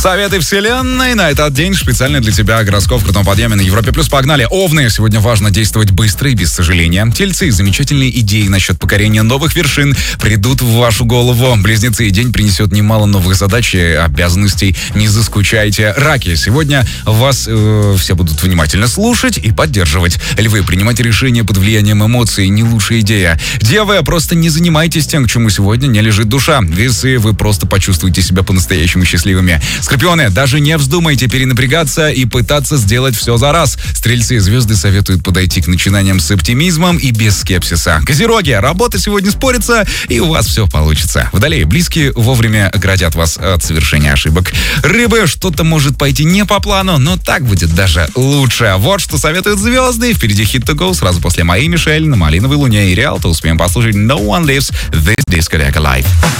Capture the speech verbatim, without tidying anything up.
Советы вселенной на этот день специально для тебя. Гороскоп в крутом подъеме на Европе плюс. Погнали. Овны. Сегодня важно действовать быстро и без сожаления. Тельцы. Замечательные идеи насчет покорения новых вершин придут в вашу голову. Близнецы. День принесет немало новых задач и обязанностей. Не заскучайте. Раки. Сегодня вас э, все будут внимательно слушать и поддерживать. Львы. Принимать решения под влиянием эмоций не лучшая идея. Девы. Просто не занимайтесь тем, к чему сегодня не лежит душа. Весы. Вы просто почувствуете себя по-настоящему счастливыми. Скорпионы, даже не вздумайте перенапрягаться и пытаться сделать все за раз. Стрельцы, звезды советуют подойти к начинаниям с оптимизмом и без скепсиса. Козероги, работа сегодня спорится, и у вас все получится. Водолеи, близкие вовремя оградят вас от совершения ошибок. Рыбы, что-то может пойти не по плану, но так будет даже лучше. Вот что советуют звезды. Впереди Hit to Go сразу после моей Мишель на Малиновой Луне и Реалто. Успеем послушать No One Lives This Discotheque Live.